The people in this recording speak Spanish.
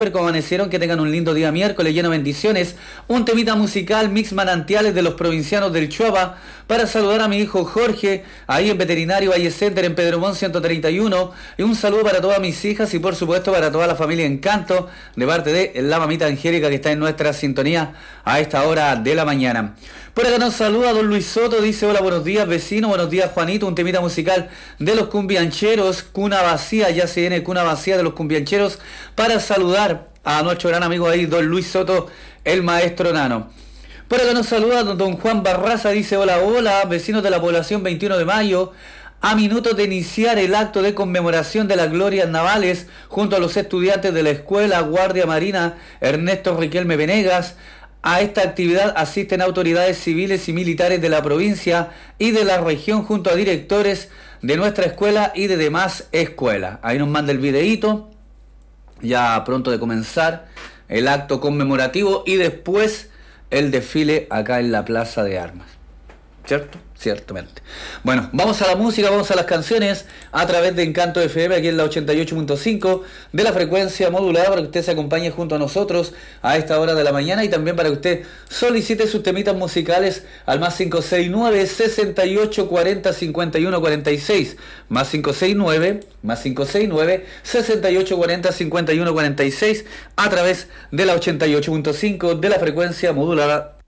como amanecieron, que tengan un lindo día miércoles lleno de bendiciones, un temita musical, mix manantiales de los provincianos del Chuapa, para saludar a mi hijo Jorge, ahí en Veterinario Valle Center, en Pedro Montt 131, y un saludo para todas mis hijas y por supuesto para toda la familia Encanto, de parte de la mamita Angélica que está en nuestra sintonía a esta hora de la mañana. Por acá nos saluda don Luis Soto, dice: hola, buenos días vecino, buenos días Juanito, un temita musical de los cumbiancheros, Cuna Vacía, ya se viene Cuna Vacía de los cumbiancheros, para saludar a nuestro gran amigo ahí, don Luis Soto, el maestro nano. Por acá nos saluda don Juan Barraza, dice: hola, hola, vecinos de la población 21 de mayo, a minutos de iniciar el acto de conmemoración de las glorias navales, junto a los estudiantes de la Escuela Guardia Marina Ernesto Riquelme Venegas. A esta actividad asisten autoridades civiles y militares de la provincia y de la región, junto a directores de nuestra escuela y de demás escuelas. Ahí nos manda el videíto, ya pronto de comenzar el acto conmemorativo y después el desfile acá en la Plaza de Armas. ¿Cierto? Ciertamente. Bueno, vamos a la música, vamos a las canciones a través de Encanto FM, aquí en la 88.5 de la frecuencia modulada, para que usted se acompañe junto a nosotros a esta hora de la mañana y también para que usted solicite sus temitas musicales al más 569 68 40 51 46, más 569 68 40 51 46, a través de la 88.5 de la frecuencia modulada